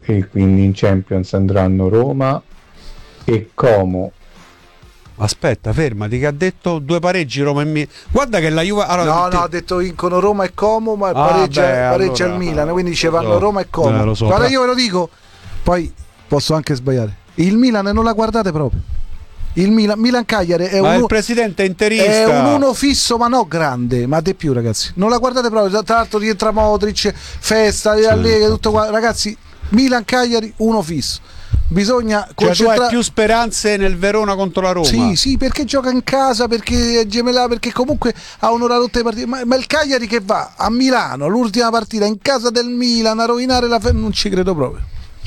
e quindi in Champions andranno Roma e Como. Aspetta, fermati, che ha detto 2 pareggi Roma e Milan. Guarda che la Juve... Allora, no, ha detto vincono Roma e Como, ma pareggia il Milan, quindi ci vanno Roma e Como. Lo so, guarda, io ve lo dico, poi posso anche sbagliare. Il Milan non la guardate proprio. Il Milan Cagliari è il presidente è interista. È un uno fisso, ma no grande, ma di più, ragazzi. Non la guardate proprio. Tra l'altro rientra Modric, festa, Allegri, tutto qua. Ragazzi, Milan Cagliari uno fisso. Bisogna tu hai più speranze nel Verona contro la Roma? Sì, perché gioca in casa, perché è gemellato, perché comunque ha un'ora tutte le partite. Ma il Cagliari che va a Milano, l'ultima partita in casa del Milan, a rovinare non ci credo proprio.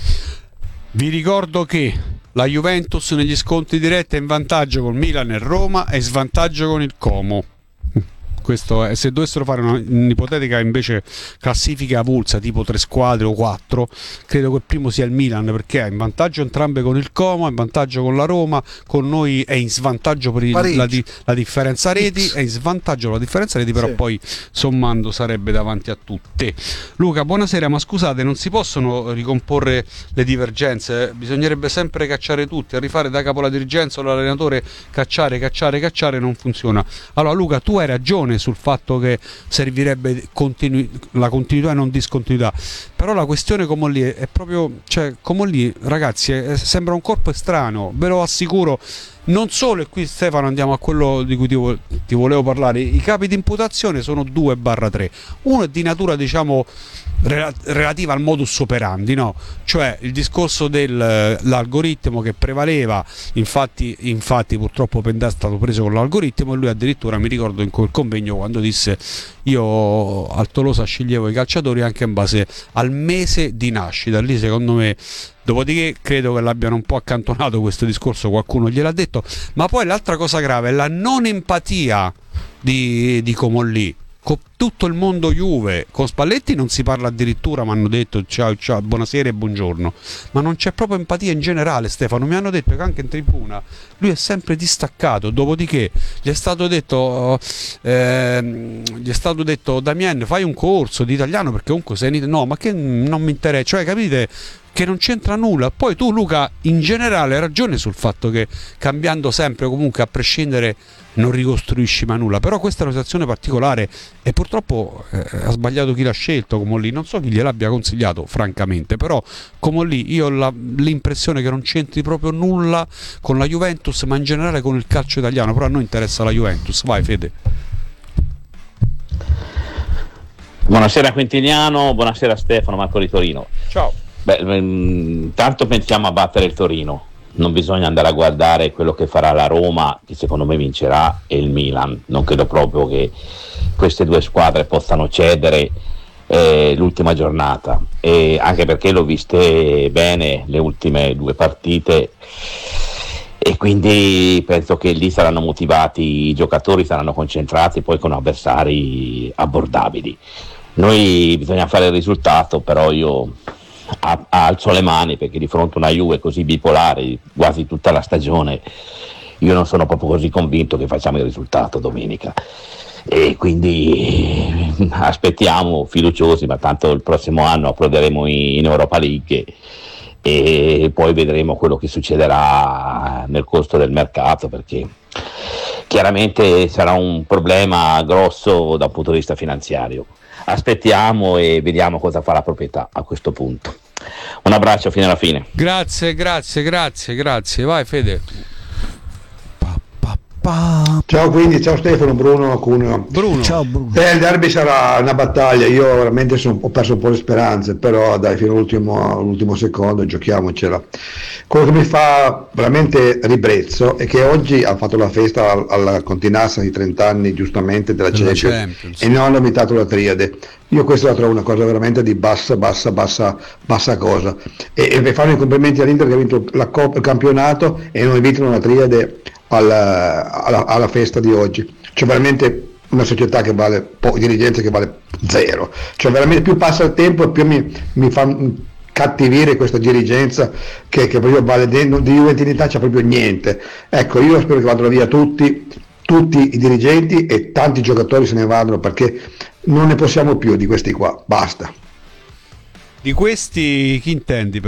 Vi ricordo che la Juventus negli scontri diretti è in vantaggio con Milan e Roma e in svantaggio con il Como. Questo è, se dovessero fare un'ipotetica invece classifica avulsa tipo 3 squadre o 4, credo che il primo sia il Milan, perché è in vantaggio entrambe con il Como, è in vantaggio con la Roma, con noi è in svantaggio per la differenza reti, è in svantaggio la differenza reti, però sì, poi sommando sarebbe davanti a tutte. Luca, buonasera, ma scusate, non si possono ricomporre le divergenze? Bisognerebbe sempre cacciare tutti, a rifare da capo la dirigenza o l'allenatore, cacciare, non funziona. Allora Luca, tu hai ragione sul fatto che servirebbe la continuità e non discontinuità, però la questione come lì è proprio, cioè come lì ragazzi sembra un corpo estraneo, ve lo assicuro. Non solo, e qui Stefano andiamo a quello di cui ti volevo parlare, i capi di imputazione sono 2/3, uno è di natura diciamo relativa al modus operandi, no? Cioè il discorso dell'algoritmo che prevaleva, infatti purtroppo Pendà è stato preso con l'algoritmo e lui addirittura, mi ricordo in quel convegno quando disse io al Tolosa sceglievo i calciatori anche in base al mese di nascita, lì secondo me. Dopodiché credo che l'abbiano un po' accantonato questo discorso, qualcuno gliel'ha detto, ma poi l'altra cosa grave è la non empatia di Comolli con tutto il mondo Juve. Con Spalletti non si parla addirittura, mi hanno detto ciao, buonasera e buongiorno, ma non c'è proprio empatia in generale. Stefano, mi hanno detto che anche in tribuna lui è sempre distaccato, dopodiché gli è stato detto Damien, fai un corso di italiano perché comunque sei no, ma che non mi interessa, cioè capite che non c'entra nulla. Poi tu Luca in generale hai ragione sul fatto che cambiando sempre comunque a prescindere non ricostruisci mai nulla, però questa è una situazione particolare e purtroppo ha sbagliato chi l'ha scelto Comolli, non so chi gliel'abbia consigliato francamente, però Comolli io ho l'impressione che non c'entri proprio nulla con la Juventus, ma in generale con il calcio italiano, però a noi interessa la Juventus. Vai Fede. Buonasera Quintiniano, buonasera Stefano, Marco di Torino. Ciao. Tanto pensiamo a battere il Torino, non bisogna andare a guardare quello che farà la Roma, che secondo me vincerà, e il Milan. Non credo proprio che queste due squadre possano cedere l'ultima giornata, e anche perché l'ho viste bene le ultime 2 partite e quindi penso che lì saranno motivati i giocatori, saranno concentrati poi con avversari abbordabili. Noi bisogna fare il risultato, però io alzo le mani, perché di fronte a una Juve così bipolare quasi tutta la stagione io non sono proprio così convinto che facciamo il risultato domenica, e quindi aspettiamo fiduciosi, ma tanto il prossimo anno approderemo in Europa League e poi vedremo quello che succederà nel corso del mercato, perché chiaramente sarà un problema grosso dal punto di vista finanziario. Aspettiamo e vediamo cosa fa la proprietà a questo punto. Un abbraccio fino alla fine. Grazie. Vai Fede. Ciao, quindi ciao Stefano, Bruno Cuneo. Ciao Bruno. Il derby sarà una battaglia, io veramente ho perso un po' le speranze, però dai, fino all'ultimo secondo giochiamocela. Quello che mi fa veramente ribrezzo è che oggi ha fatto la festa alla continassa di 30 anni giustamente della Champions e non hanno invitato la triade. Io questo la trovo una cosa veramente di bassa cosa, e fanno i complimenti all'Inter che ha vinto il campionato e non invitano la triade alla festa di oggi. C'è veramente una società che vale dirigenza che vale zero, cioè veramente più passa il tempo e più mi fa cattivire questa dirigenza che proprio vale di juventinità, c'è proprio niente. Ecco, io spero che vadano via tutti i dirigenti e tanti giocatori se ne vadano, perché non ne possiamo più di questi qua, basta. Di questi chi intendi?